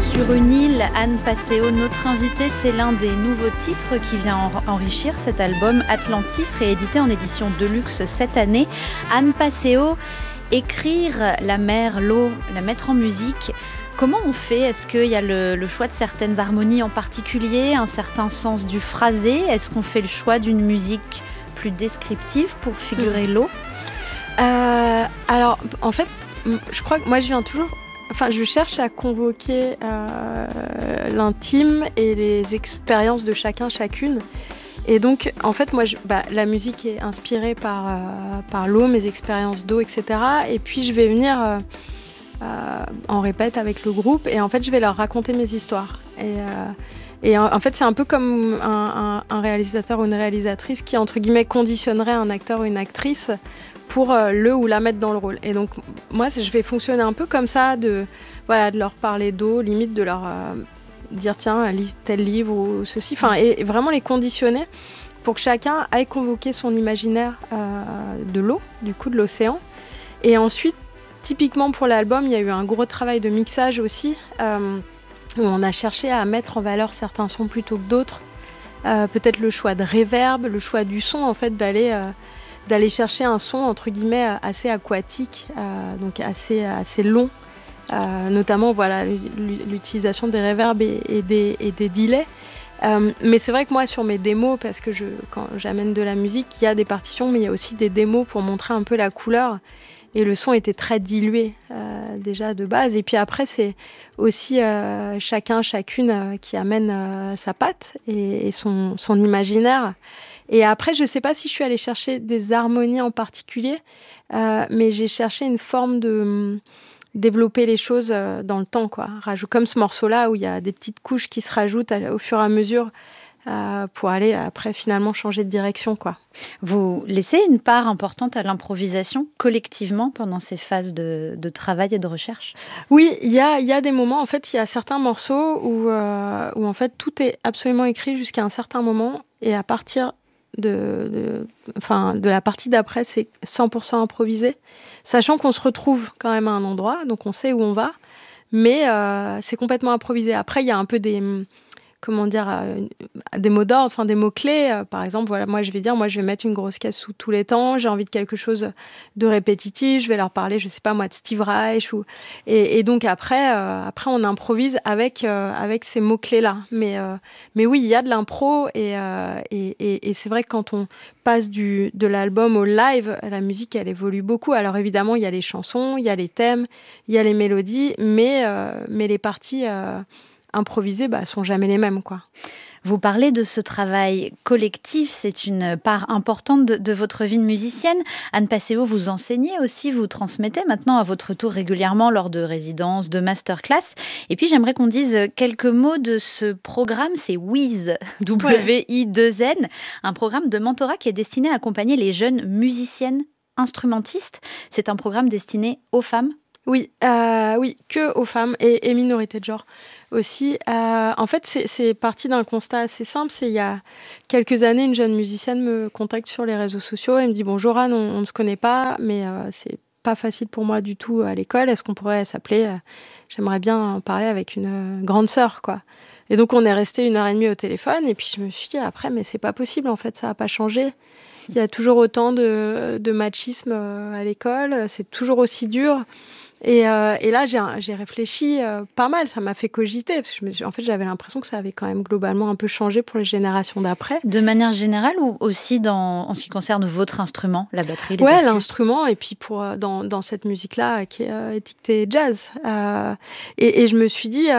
sur une île, Anne Passeo, notre invitée, c'est l'un des nouveaux titres qui vient enrichir cet album Atlantis, réédité en édition de luxe cette année. Anne Passeo, écrire la mer, l'eau, la mettre en musique, comment on fait ? Est-ce qu'il y a le choix de certaines harmonies en particulier, un certain sens du phrasé ? Est-ce qu'on fait le choix d'une musique plus descriptive pour figurer l'eau ? Alors, en fait, je crois que moi, je cherche à convoquer l'intime et les expériences de chacune. Et donc, en fait, moi, la musique est inspirée par l'eau, mes expériences d'eau, etc. Et puis, je vais venir en répète avec le groupe. Et en fait, je vais leur raconter mes histoires. Et en fait, c'est un peu comme un réalisateur ou une réalisatrice qui, entre guillemets, conditionnerait un acteur ou une actrice pour le ou la mettre dans le rôle. Et donc, moi, je vais fonctionner un peu comme ça, de leur parler d'eau, limite de leur dire, tiens, lis tel livre ou ceci, et vraiment les conditionner pour que chacun aille convoquer son imaginaire de l'eau, du coup, de l'océan. Et ensuite, typiquement pour l'album, il y a eu un gros travail de mixage aussi, où on a cherché à mettre en valeur certains sons plutôt que d'autres. Peut-être le choix de reverb, le choix du son, en fait, d'aller chercher un son, entre guillemets, assez aquatique, donc assez long, notamment l'utilisation des reverbs et des delays. Mais c'est vrai que moi, sur mes démos, parce que quand j'amène de la musique, il y a des partitions, mais il y a aussi des démos pour montrer un peu la couleur. Et le son était très dilué déjà de base. Et puis après, c'est aussi chacune qui amène sa patte et son imaginaire. Et après, je ne sais pas si je suis allée chercher des harmonies en particulier, mais j'ai cherché une forme de développer les choses dans le temps, quoi. Comme ce morceau-là, où il y a des petites couches qui se rajoutent au fur et à mesure pour aller après finalement changer de direction, quoi. Vous laissez une part importante à l'improvisation collectivement pendant ces phases de travail et de recherche ? Oui, il y a des moments, en fait, il y a certains morceaux où en fait tout est absolument écrit jusqu'à un certain moment, et à partir de la partie d'après, c'est 100% improvisé, sachant qu'on se retrouve quand même à un endroit, donc on sait où on va, mais c'est complètement improvisé. Après, il y a un peu des mots d'ordre, des mots-clés. Par exemple, moi je vais mettre une grosse caisse sous tous les temps, j'ai envie de quelque chose de répétitif, je vais leur parler, je sais pas moi, de Steve Reich. Et donc après on improvise avec ces mots-clés-là. Mais oui, il y a de l'impro, et c'est vrai que quand on passe de l'album au live, la musique, elle évolue beaucoup. Alors évidemment, il y a les chansons, il y a les thèmes, il y a les mélodies, mais les parties improvisées sont jamais les mêmes, quoi. Vous parlez de ce travail collectif, c'est une part importante de votre vie de musicienne. Anne Passeo, vous enseignez aussi, vous transmettez maintenant à votre tour régulièrement lors de résidences, de masterclass. Et puis j'aimerais qu'on dise quelques mots de ce programme, c'est WIZ, W-I-2-N, un programme de mentorat qui est destiné à accompagner les jeunes musiciennes instrumentistes. C'est un programme destiné aux femmes ? Oui, que aux femmes et minorités de genre aussi. En fait, c'est parti d'un constat assez simple. C'est il y a quelques années, une jeune musicienne me contacte sur les réseaux sociaux et me dit « Bonjour Anne, on ne se connaît pas, mais c'est pas facile pour moi du tout à l'école. Est-ce qu'on pourrait s'appeler j'aimerais bien en parler avec une grande sœur, quoi. » Et donc, on est resté 1h30 au téléphone, et puis je me suis dit après, mais c'est pas possible, en fait, ça n'a pas changé. Il y a toujours autant de machisme à l'école, c'est toujours aussi dur. Et là, j'ai réfléchi pas mal, ça m'a fait cogiter, parce que en fait, j'avais l'impression que ça avait quand même globalement un peu changé pour les générations d'après. De manière générale, ou aussi en ce qui concerne votre instrument, la batterie, les percus ? percus ? L'instrument, et puis dans cette musique-là qui est étiquetée jazz. Et je me suis dit,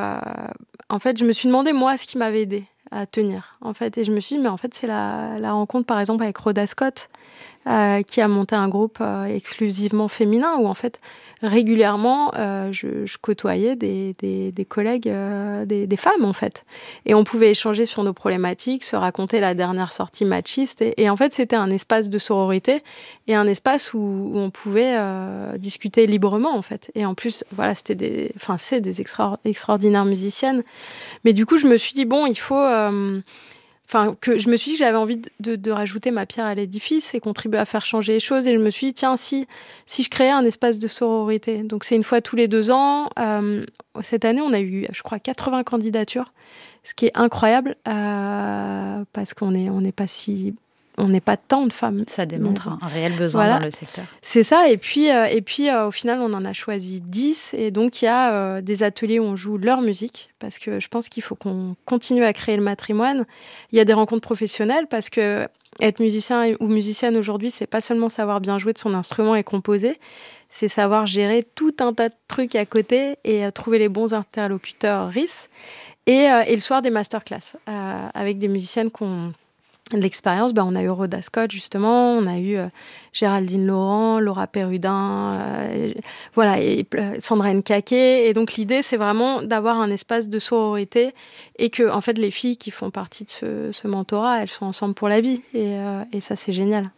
en fait, je me suis demandé, moi, ce qui m'avait aidé à tenir, en fait. Et je me suis dit, mais en fait, c'est la rencontre, par exemple, avec Rhoda Scott, qui a monté un groupe exclusivement féminin, où en fait régulièrement je côtoyais des collègues, des femmes, en fait, et on pouvait échanger sur nos problématiques, se raconter la dernière sortie machiste, et en fait c'était un espace de sororité et un espace où on pouvait discuter librement, en fait. Et en plus c'est des extraordinaires musiciennes, mais du coup je me suis dit bon, il faut que je me suis dit que j'avais envie de rajouter ma pierre à l'édifice et contribuer à faire changer les choses. Et je me suis dit, tiens, si je créais un espace de sororité. Donc, c'est une fois tous les 2 ans. Cette année, on a eu, je crois, 80 candidatures, ce qui est incroyable parce qu'on n'est pas tant de femmes. Ça démontre un réel besoin dans le secteur. C'est ça. Et puis au final, on en a choisi 10. Et donc, il y a des ateliers où on joue leur musique, parce que je pense qu'il faut qu'on continue à créer le matrimoine. Il y a des rencontres professionnelles, parce que être musicien ou musicienne aujourd'hui, c'est pas seulement savoir bien jouer de son instrument et composer, c'est savoir gérer tout un tas de trucs à côté et trouver les bons interlocuteurs RIS. Et le soir, des masterclass avec des musiciennes qui ont de l'expérience. On a eu Rhoda Scott, justement, on a eu Géraldine Laurent, Laura Perrudin, et Sandra Nkake. Et donc, l'idée, c'est vraiment d'avoir un espace de sororité et que, en fait, les filles qui font partie de ce mentorat, elles sont ensemble pour la vie. Et ça, c'est génial.